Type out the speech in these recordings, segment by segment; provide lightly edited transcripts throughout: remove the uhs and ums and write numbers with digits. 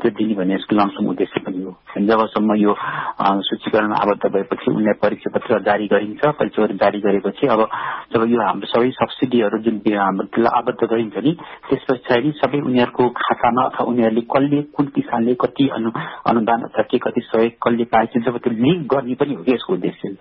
मात्र दिने भन्ने यसको लमसम उद्देश्य पनि हो। जबसम्म यो सूचीकरण आबद्ध भएपछि उनलाई परीक्षा पत्र जारी गरिन्छ। परीक्षा पत्र जारी गरेपछि अब जब यो हाम्रो सबै सब्सिडीहरू जुन हाम्रो आबद्ध गरिन्छ नि त्यस पछाडि सबै उनीहरूको खातामा अथवा उनीहरूले कसले कुन किसानले कति अनुदान अथवा के कति सहयोग कसले पाएछ जब त्यो लिङ्क गर्ने पनि हो यसको उद्देश्य।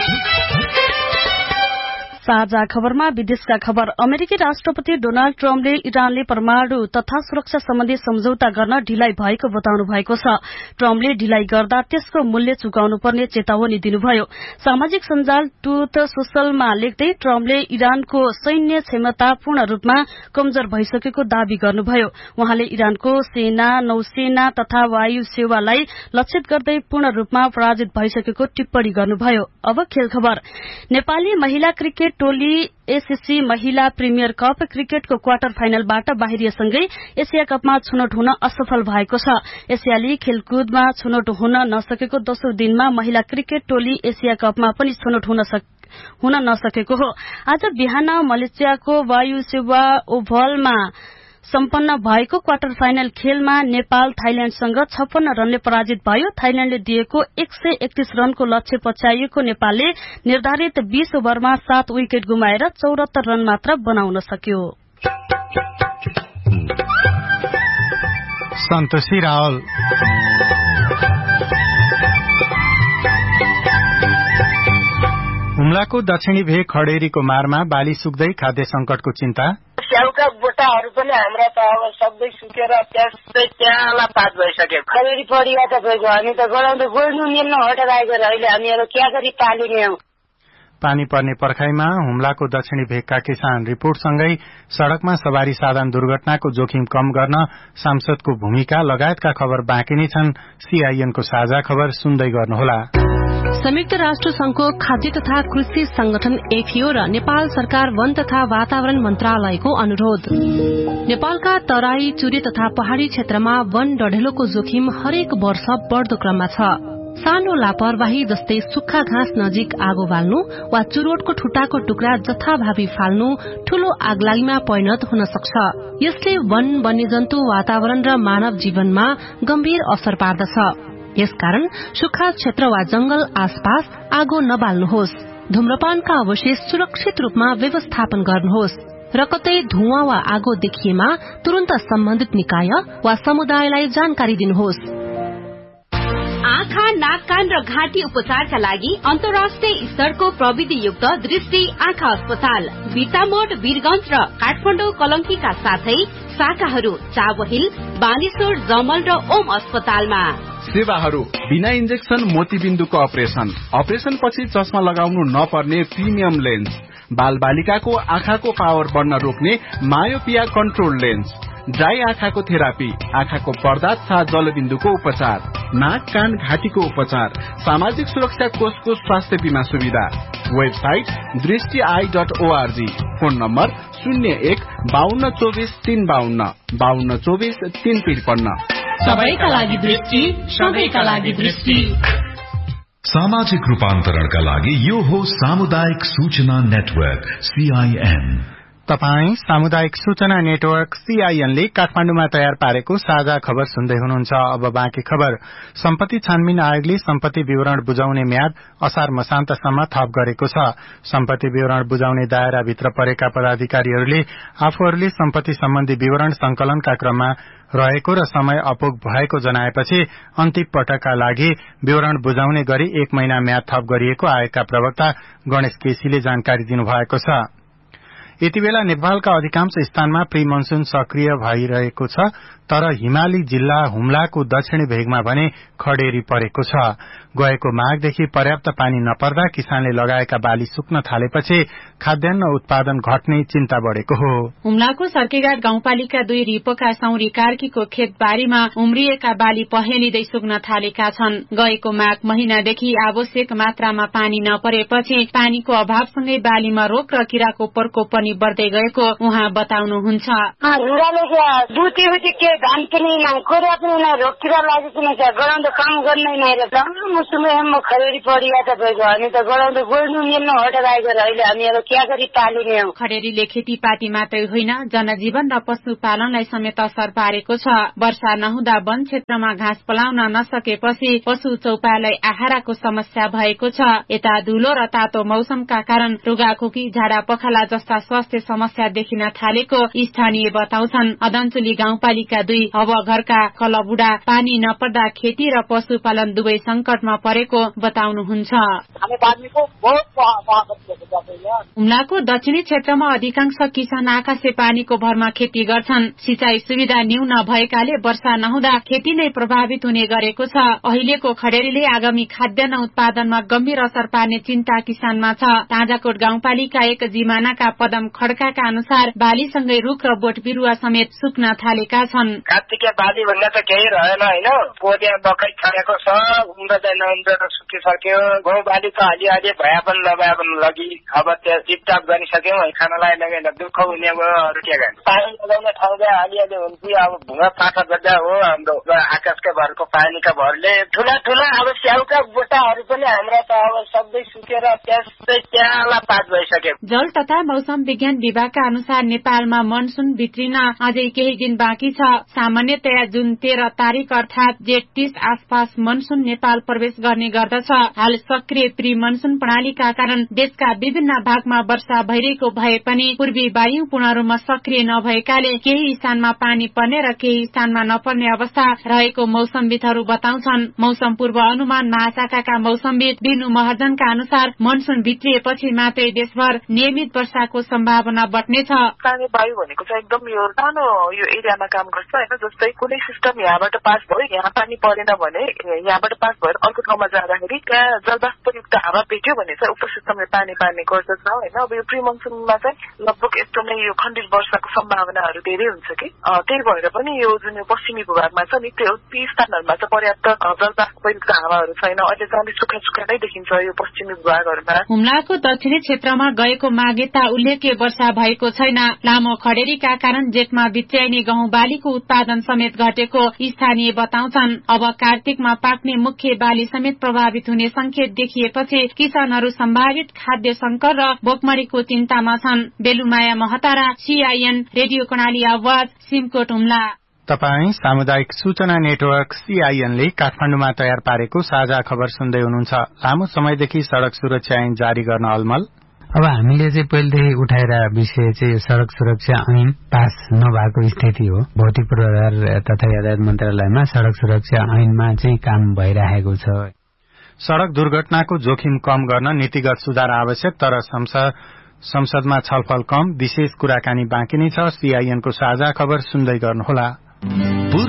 साझा खबरमा विदेशका खबर। अमेरिकी राष्ट्रपति डोनाल्ड ट्रम्पले इरानले परमाणु तथा सुरक्षा सम्बन्धी सम्झौता गर्न ढिलाइ भएको बताउनु भएको छ। ट्रम्पले ढिलाइ गर्दा त्यसको मूल्य चुकाउनु पर्ने चेतावनी दिनुभयो। सामाजिक सञ्जाल ट्रुथ सोशलमा लेख्दै ट्रम्पले इरानको सैन्य क्षमता पूर्ण रूपमा कमजोर भइसकेको दावी गर्नुभयो। उहाँले इरानको सेना, नौसेना तथा वायु सेवालाई लक्षित गर्दै पूर्ण रूपमा पराजित भइसकेको टिप्पणी गर्नुभयो। अब खेल खबर। नेपाली महिला क्रिकेट टोली एसएससी महिला प्रिमियर कप क्रिकेटको क्वार्टर फाइनलबाट बाहिरिएसँगै एसिया कपमा छनौट हुन असफल भएको छ। एसियाली खेलकुदमा छनौट हुन नसकेको दोस्रो दिनमा महिला क्रिकेट टोली एसिया कपमा पनि छनौट हुन नसकेको हो। आज बिहान मलेसियाको वायु सेवा ओभलमा सम्पन्न भएको क्वार्टर फाइनल खेलमा नेपाल थाइल्याण्डसँग 56 रनले पराजित भयो। थाइल्याण्डले दिएको 131 रनको लक्ष्य पछ्याइएको नेपालले निर्धारित 20 ओभरमा 7 विकेट गुमाएर 74 रन मात्र बनाउन सक्यो। सन्तोषी रावल। हुम्लाको दक्षिणी भेग खडेरीको मारमा बाली सुक्दै खाद्य संकटको चिन्ता। स्याउका बोटाहरू पनि हाम्रा त अब सबै सुकेर त्यहाँलाई पात भइसक्यो। खडेरी परिया तपाईँको हामी त गराउँदै गोड्नु मिल्न हटेर आएको अहिले हामीहरू क्या गरी पालिने हौ। पानी पर्ने पर्खाइमा हुम्लाको दक्षिणी भेगका किसान रिपोर्टसँगै सड़कमा सवारी साधन दुर्घटनाको जोखिम कम गर्न सांसदको भूमिका लगायतका खबर बाँकी नै छन्। सीआईएनको साझा खबर सुन्दै गर्नुहोला। संयुक्त राष्ट्र संघको खाद्य तथा कृषि संगठन एफएओ र नेपाल सरकार वन तथा वातावरण मन्त्रालयको अनुरोध। नेपालका तराई, चुरे तथा पहाड़ी क्षेत्रमा वन डढेलोको जोखिम हरेक वर्ष बढ़दो क्रममा छ। सानो लापरवाही जस्तै सुक्खा घाँस नजिक आगो बाल्नु वा चुरोटको ठुटाको टुक्रा जथाभावी फाल्नु ठूलो आगलागीमा परिणत हुन सक्छ। यसले वन, वन्यजन्तु, वातावरण र मानव जीवनमा गम्भीर असर पार्दछ। यसकारण सुक्खा क्षेत्र वा जंगल आसपास आगो नबाल्नुहोस्। धूम्रपानका अवशेष सुरक्षित रूपमा व्यवस्थापन गर्नुहोस् र कतै धुवाँ वा आगो देखिएमा तुरन्त सम्बन्धित निकाय वा समुदायलाई जानकारी दिनुहोस्। आँखा, नाक, कान र घाँटी उपचारका लागि अन्तर्राष्ट्रिय स्तरको प्रविधियुक्त दृष्टि आँखा अस्पताल बिर्तामोड, वीरगंज र काठमाडौँ कलंकीका साथै शाखाहरू चाबहिल, बानेश्वर, जमल र ओम अस्पतालमा। सेवाहरू बिना इन्जेक्सन मोतीबिन्दुको अपरेशन पछि चस्मा लगाउनु नपर्ने प्रिमियम लेन्स, बाल बालिकाको आँखाको पावर बढ्न रोक्ने मायोपिया कन्ट्रोल लेन्स, ड्राई आँखाको थेरापी, आँखाको पर्दा तथा जलबिन्दुको उपचार, नाक, कान, घाँटीको उपचार, सामाजिक सुरक्षा कोषको स्वास्थ्य बीमा सुविधा। वेबसाइट दृष्टि.org। Phone number 01-5224-352 5224-353। सबैका लागि दृष्टि, सबैका लागि दृष्टि। सामाजिक रूपान्तरणका लागि यो हो सामुदायिक सूचना नेटवर्क सीआईएन। तपाई सामुदायिक सूचना नेटवर्क सीआईएनले काठमाडौँमा तयार पारेको साझा खबर सुन्दै हुनुहुन्छ। अब बाँकी खबर। सम्पत्ति छानबिन आयोगले सम्पत्ति विवरण बुझाउने म्याद असार मसान्तसम्म थप गरेको छ। सम्पत्ति विवरण बुझाउने दायराभित्र परेका पदाधिकारीहरूले आफूहरूले सम्पत्ति सम्बन्धी विवरण संकलनका क्रममा रहेको र समय अपुग भएको जनाएपछि अन्तिम पटकका लागि विवरण बुझाउने गरी 1 महिना म्याद थप गरिएको आयोगका प्रवक्ता गणेश केसीले जानकारी दिनुभएको छ। यति बेला नेपालका अधिकांश स्थानमा प्री मनसून सक्रिय भइरहेको छ, तर हिमाली जिल्ला हुम्लाको दक्षिणी भेगमा भने खडेरी परेको छ। गएको माघदेखि पर्याप्त पानी नपर्दा किसानले लगाएका बाली सुक्न थालेपछि खाद्यान्न उत्पादन घट्ने चिन्ता बढ़ेको हो। हुम्लाको सर्केघाट गाउँपालिका 2 रिपोका सौरी कार्कीको खेतबारीमा उम्रिएका बाली पहेलिँदै सुक्न थालेका छन्। गएको माघ महिनादेखि आवश्यक मात्रामा पानी नपरेपछि पानीको अभावसँगै बालीमा रोग र किराको प्रकोप पनि बढ़दै गएको उहाँ बताउनुहुन्छ। के धान पनि नाही, कोरिया पनि नाही, रोगतिर लागेको नै छ, गराउँदो काम गर्नै नै रहेछ। मुसुमे म खरेडी पडिया त भएको अनि त गराउँदो गोड्नु मिल्नु हटाएको अहिले हामीहरू क्या गरी पालिने हो। खरेडीले खेतीपाती मात्रै होइन जनजीवन र पशुपालनलाई समेत असर पारेको छ। वर्षा नहुँदा वन क्षेत्रमा घाँस पलाउन नसकेपछि पशु चौपायालाई आहाराको समस्या भएको छ। यता धुलो र तातो मौसमका कारण रुगाखोकी, झाडा पखाला जस्ता स्वास्थ्य समस्या देखिन थालेको स्थानीय बताउँछन्। अदनचुली गाउँपालिका 2 अब घरका कलबुडा पानी नपर्दा खेती र पशुपालन दुवै संकटमा परेको बताउनुहुन्छ। हुम्लाको दक्षिणी क्षेत्रमा अधिकांश किसान आकाशे पानीको भरमा खेती गर्छन्। सिंचाई सुविधा न्यून भएकाले वर्षा नहुँदा खेती नै प्रभावित हुने गरेको छ। अहिलेको खडेरीले आगामी खाद्यान्न उत्पादनमा गम्भीर असर पार्ने चिन्ता किसानमा छ। ताजाकोट गाउँपालिका 1 जिमानाका पदम खड्काका अनुसार बालीसँगै रुख र बोट बिरुवा समेत सुक्न थालेका छन्। कार्तिके बाली भन्दा त केही रहेन हैन, पोदिया मकै छरेको छ, उम्रदै सुकिसक्यो। गहुँ बाली त अलि भए पनि नभए पनि लगी, अब त्यो टिपटाप गरिसक्यौँ, खानालाई लगेर दुःख हुने भयो। अरू के गर्ने, पानी लगाउने ठाउँमा अलि हुन्छ। अब भुवा पाखा गर्दा हो हाम्रो आकाशका भरको पानीका भरले ठुला अब स्याउका बोटाहरू पनि हाम्रा त अब सबै सुकेर त्यहाँलाई पात भइसक्यो। जल तथा मौसम विज्ञान विभागका अनुसार नेपालमा मनसुन भित्रिन अझै केही दिन बाँकी छ। सामान्यतया जुन 13 तारिक अर्थात जेठ 30 आसपास मनसुन नेपाल प्रवेश गर्ने गर्दछ। हाल सक्रिय प्री मनसुन प्रणालीका कारण देशका विभिन्न भागमा वर्षा भइरहेको भए पनि पूर्वी वायु पूर्णरूपमा सक्रिय नभएकाले केही स्थानमा पानी पर्ने र केही स्थानमा नपर्ने अवस्था रहेको मौसमविदहरू बताउँछन्। मौसम पूर्व अनुमान महाशाखाका मौसमविद बिनु महर्जनका अनुसार मनसुन भित्रिएपछि मात्रै देशभर नियमित वर्षाको सम्भावना बढ्नेछ। स्थानीय वायु भनेको चाहिँ एकदम यो सानो यो एरियामा काम गर्छ होइन। जस्तै कुनै सिस्टम यहाँबाट पास भयो, यहाँ पानी परेन भने यहाँबाट पास भएर अर्को ठाउँमा जाँदाखेरि त्यहाँ जलवाष्पयुक्त हावा भेट्यो भने चाहिँ उक्त सिस्टमले पानी पार्ने गर्दछ होइन। अब यो प्री मनसुनमा चाहिँ लगभग एकदमै यो खण्डित वर्षाको सम्भावनाहरू धेरै हुन्छ कि त्यही भएर पनि यो जुन यो पश्चिमी भूभागमा छ नि त्यो ती स्थानहरूमा चाहिँ पर्याप्त जलवाष्पयुक्त हावाहरू छैन। अहिले चाहिँ सुक्खा नै देखिन्छ यो पश्चिमी भूभागहरूमा। हुम्लाको दक्षिणी क्षेत्रमा गएको माघेता उल्लेख्य वर्षा भएको छैन। लामो खडेरीका कारण जेठमा बित्याइने गहुँ बालीको उत्पादन समेत घटेको स्थानीय बताउँछन्। अब कार्तिकमा पाक्ने मुख्य बाली समेत प्रभावित हुने संकेत देखिएपछि किसानहरू सम्भावित खाद्य संकट र भोकमरीको चिन्तामा छन्। बेलुमाया महतारा, CIN रेडियो कर्णाली आवाज, सिमकोट, हुम्ला। तपाई सामुदायिक सूचना नेटवर्क CIN ले काठमाडौँमा तयार पारेको साझा खबर सुन्दै हुनुहुन्छ। लामो समयदेखि सड़क सुरक्षा ऐन जारी गर्न अलमल। अब हामीले चाहिँ पहिलेदेखि उठाएर विषय चाहिँ सड़क सुरक्षा ऐन पास नभएको स्थिति हो। भौतिक पूर्वाधार तथा यातायात मन्त्रालयमा सड़क सुरक्षा ऐनमा चाहिँ काम भइरहेको छ। सड़क दुर्घटनाको जोखिम कम गर्न नीतिगत सुधार आवश्यक, तर संसदमा छलफल कम, विशेष कुराकानी बाँकी नै छ। CIN को साझा खबर सुन्दै गर्नुहोला।